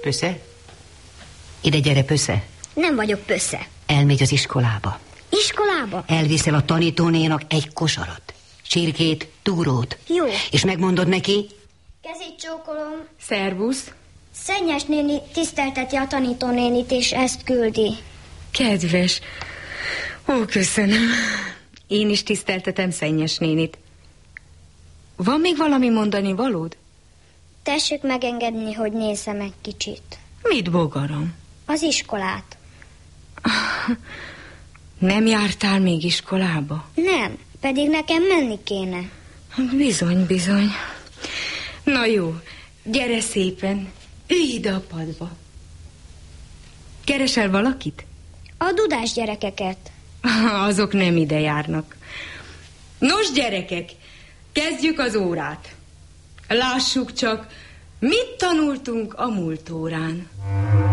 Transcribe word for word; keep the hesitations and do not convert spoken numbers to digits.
Pösze? Ide gyere, Pösze. Nem vagyok Pösze. Elmegy az iskolába. Iskolába? Elviszel a tanítónénak egy kosarat, csirkét, túrót. Jó. És megmondod neki... Kezét csókolom. Szervusz. Szennyes néni tisztelteti a tanítónénit, és ezt küldi. Kedves. Ó, köszönöm. Én is tiszteltetem Szennyes nénit. Van még valami mondani valód? Tessék megengedni, hogy nézzem egy kicsit. Mit, bogaram? Az iskolát. Nem jártál még iskolába? Nem, pedig nekem menni kéne. Bizony, bizony. Na jó, gyere szépen, ülj ide a padba. Keresel valakit? A dudás gyerekeket. Azok nem ide járnak. Nos, gyerekek, kezdjük az órát. Lássuk csak, mit tanultunk a múlt órán.